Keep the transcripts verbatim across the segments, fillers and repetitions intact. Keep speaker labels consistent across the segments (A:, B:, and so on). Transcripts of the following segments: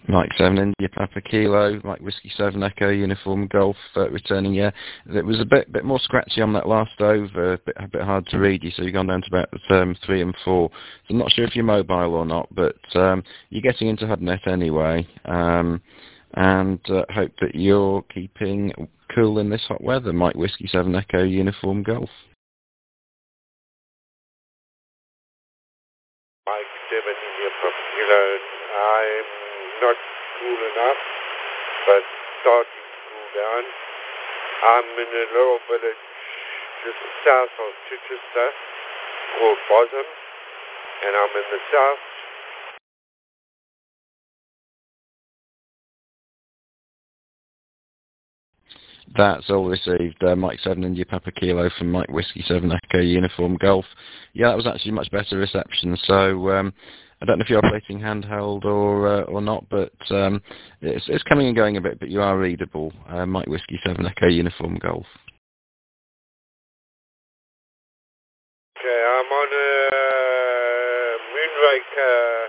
A: Mike seven India Papa Kilo, Mike Whiskey seven Echo Uniform Golf, uh, returning, yeah. It was a bit bit more scratchy on that last over, a bit, a bit hard to read you, so you've gone down to about um, three and four. So I'm not sure if you're mobile or not, but um, you're getting into HUDnet anyway, um, and uh, hope that you're keeping cool in this hot weather. Mike Whiskey seven Echo Uniform Golf.
B: Mike seven India Papa Kilo, I'm not cool enough, but starting to cool down. I'm in a little village just south of Chichester called Bosham, and I'm in the south.
A: That's all received. Uh, Mike seven India Papa Kilo from Mike Whiskey seven Echo Uniform Golf. Yeah, that was actually much better reception. So um, I don't know if you're operating handheld or uh, or not, but um, it's, it's coming and going a bit, but you are readable. Uh, Mike Whiskey seven Echo Uniform Golf.
B: Okay, I'm on a Moonraker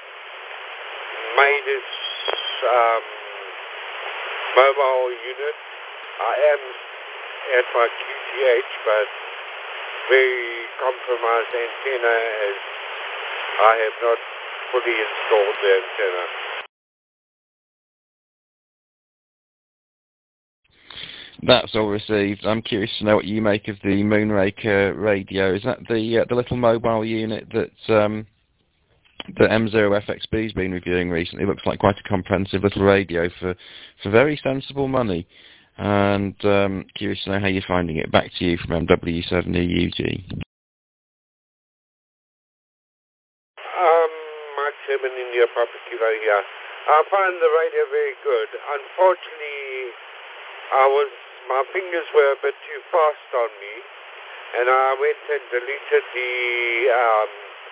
B: Maidis um, mobile unit. I am at my Q T H, but very compromised antenna as I have not fully installed the antenna.
A: That's all received. I'm curious to know what you make of the Moonraker radio. Is that the uh, the little mobile unit that um, that M zero F X B's been reviewing recently? It looks like quite a comprehensive little radio for, for very sensible money. And um, curious to know how you're finding it. Back to you from M W seven E U G.
B: Um, Mark seven India Papa Kilo here. I find the radio very good. Unfortunately, I was my fingers were a bit too fast on me, and I went and deleted the um,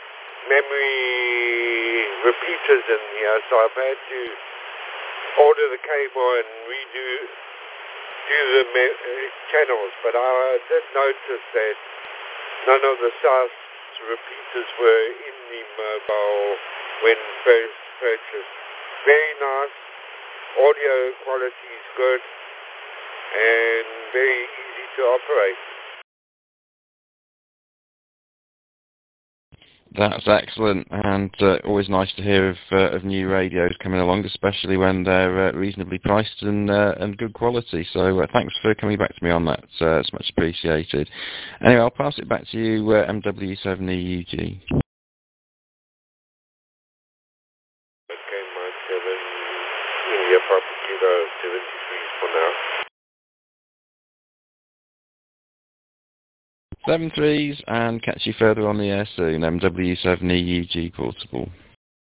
B: memory repeaters in here, so I've had to order the cable and redo do the me- uh, channels. But I did notice that none of the South repeaters were in the mobile when first purchased. Very nice. Audio quality is good and very easy to operate.
A: That's excellent, and uh, always nice to hear of, uh, of new radios coming along, especially when they're uh, reasonably priced and uh, and good quality. So uh, thanks for coming back to me on that. Uh, it's much appreciated. Anyway, I'll pass it back to you, uh, M W seven E U G.
B: Okay, my seven India Papa Kilo seventy-three for now.
A: Seven threes, and catch you further on the air soon. M W seven E U G Portable.